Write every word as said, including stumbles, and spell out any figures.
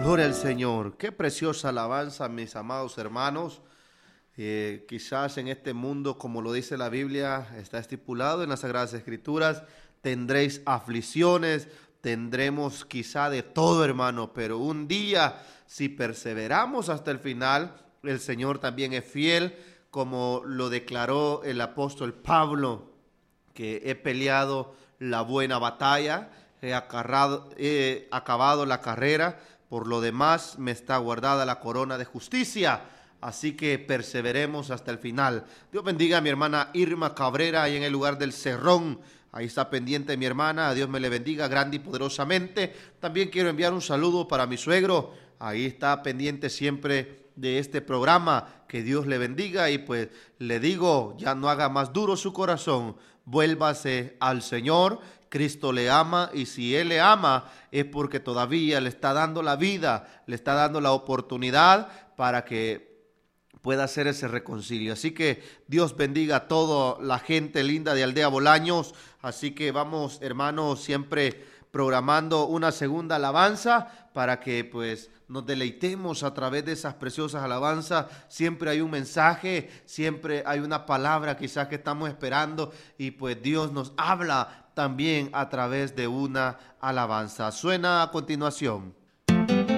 Gloria al Señor. Qué preciosa alabanza, mis amados hermanos. Eh, quizás en este mundo, como lo dice la Biblia, está estipulado en las Sagradas Escrituras, tendréis aflicciones, tendremos quizá de todo, hermano, pero un día, si perseveramos hasta el final, el Señor también es fiel, como lo declaró el apóstol Pablo, que he peleado la buena batalla, he, acarrado, he acabado la carrera, por lo demás me está guardada la corona de justicia. Así que perseveremos hasta el final. Dios bendiga a mi hermana Irma Cabrera, ahí en el lugar del Cerrón. Ahí está pendiente mi hermana. Dios me le bendiga grande y poderosamente. También quiero enviar un saludo para mi suegro. Ahí está pendiente siempre de este programa. Que Dios le bendiga y pues le digo, ya no haga más duro su corazón. Vuélvase al Señor. Cristo le ama, y si Él le ama es porque todavía le está dando la vida, le está dando la oportunidad para que pueda hacer ese reconcilio. Así que Dios bendiga a toda la gente linda de Aldea Bolaños. Así que vamos, hermanos, siempre programando una segunda alabanza para que pues nos deleitemos a través de esas preciosas alabanzas. Siempre hay un mensaje, siempre hay una palabra quizás que estamos esperando, y pues Dios nos habla también a través de una alabanza. Suena a continuación.